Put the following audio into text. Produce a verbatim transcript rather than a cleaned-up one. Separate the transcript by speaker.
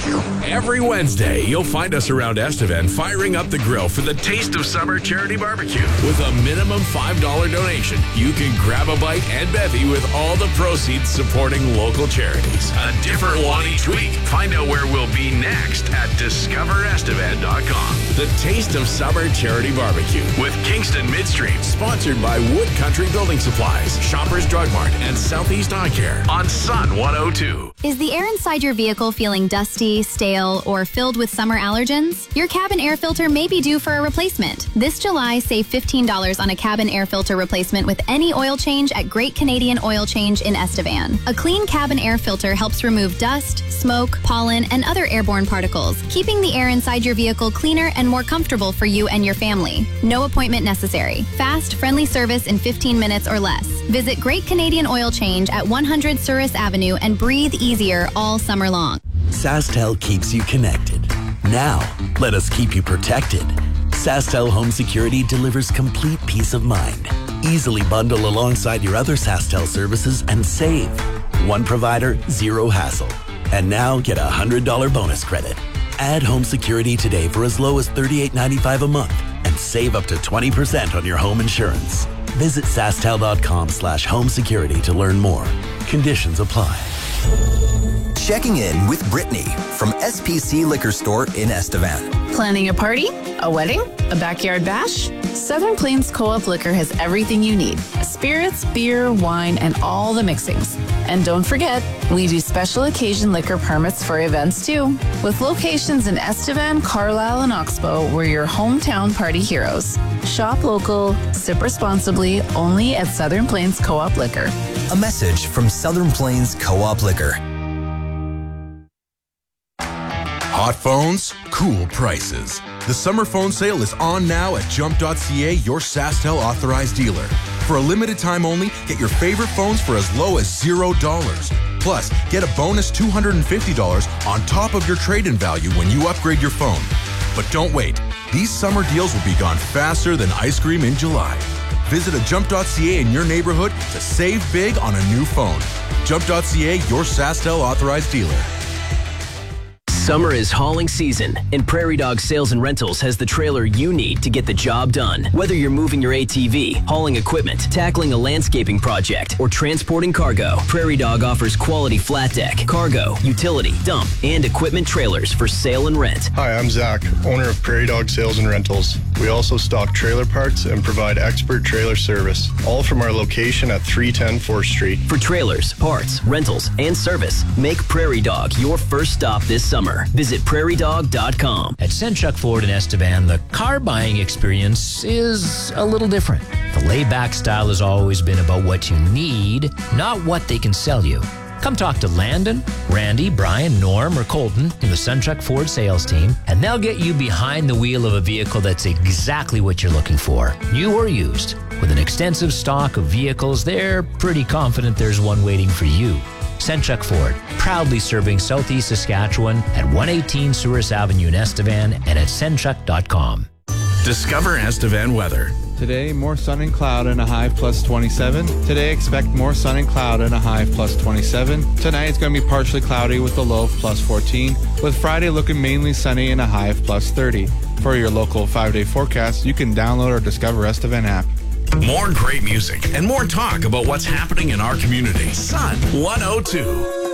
Speaker 1: Every Wednesday, you'll find us around Estevan firing up the grill for the Taste of Summer charity barbecue. With a minimum five dollars donation, you can grab a bite and bevy with all the proceeds supporting local charities. A different one each week. Find out where we'll be next at discover estevan dot com. The Taste of Summer charity barbecue with Kingston Midstream, sponsored by Wood Country Building Supplies, Shoppers Drug Mart, and Southeast Eye Care on Sun one oh two.
Speaker 2: Is the air inside your vehicle feeling dusty, stale, or filled with summer allergens? Your cabin air filter may be due for a replacement. This July, save fifteen dollars on a cabin air filter replacement with any oil change at Great Canadian Oil Change in Estevan. A clean cabin air filter helps remove dust, smoke, pollen, and other airborne particles, keeping the air inside your vehicle cleaner and more comfortable for you and your family. No appointment necessary. Fast, friendly service in fifteen minutes or less. Visit Great Canadian Oil Change at one hundred Souris Avenue and breathe easier all summer long.
Speaker 3: SaskTel keeps you connected. Now, let us keep you protected. SaskTel Home Security delivers complete peace of mind. Easily bundle alongside your other SaskTel services and save. One provider, zero hassle. And now get a one hundred dollars bonus credit. Add home security today for as low as thirty-eight ninety-five a month and save up to twenty percent on your home insurance. Visit sasktel.com slash home security to learn more. Conditions apply.
Speaker 4: Checking in with Brittany from S P C Liquor Store in Estevan.
Speaker 5: Planning a party? A wedding? A backyard bash? Southern Plains Co-op Liquor has everything you need. Spirits, beer, wine, and all the mixings. And don't forget, we do special occasion liquor permits for events too. With locations in Estevan, Carlisle, and Oxbow, we're your hometown party heroes. Shop local, sip responsibly, only at Southern Plains Co-op Liquor.
Speaker 4: A message from Southern Plains Co-op Liquor.
Speaker 6: Hot phones, cool prices. The summer phone sale is on now at jump dot c a, your SaskTel authorized dealer. For a limited time only, get your favorite phones for as low as zero dollars. Plus, get a bonus two hundred fifty dollars on top of your trade-in value when you upgrade your phone. But don't wait. These summer deals will be gone faster than ice cream in July. Visit a jump dot c a in your neighborhood to save big on a new phone. jump dot c a, your SaskTel authorized dealer.
Speaker 7: Summer is hauling season, and Prairie Dog Sales and Rentals has the trailer you need to get the job done. Whether you're moving your A T V, hauling equipment, tackling a landscaping project, or transporting cargo, Prairie Dog offers quality flat deck, cargo, utility, dump, and equipment trailers for sale and rent.
Speaker 8: Hi, I'm Zach, owner of Prairie Dog Sales and Rentals. We also stock trailer parts and provide expert trailer service, all from our location at three ten fourth Street.
Speaker 7: For trailers, parts, rentals, and service, make Prairie Dog your first stop this summer. Visit prairie dog dot com.
Speaker 9: At Senchuk Ford in Estevan, the car buying experience is a little different. The laid-back style has always been about what you need, not what they can sell you. Come talk to Landon, Randy, Brian, Norm, or Colton in the Senchuk Ford sales team, and they'll get you behind the wheel of a vehicle that's exactly what you're looking for, new or used. With an extensive stock of vehicles, they're pretty confident there's one waiting for you. Senchuk Ford, proudly serving Southeast Saskatchewan at one eighteen Souris Avenue in Estevan and at senchuk dot com.
Speaker 1: Discover Estevan weather.
Speaker 10: Today, more sun and cloud and a high of plus twenty-seven. Today, expect more sun and cloud and a high of plus twenty-seven. Tonight, it's going to be partially cloudy with a low of plus fourteen, with Friday looking mainly sunny and a high of plus thirty. For your local five-day forecast, you can download our Discover Estevan app.
Speaker 1: More great music and more talk about what's happening in our community. Sun one oh two.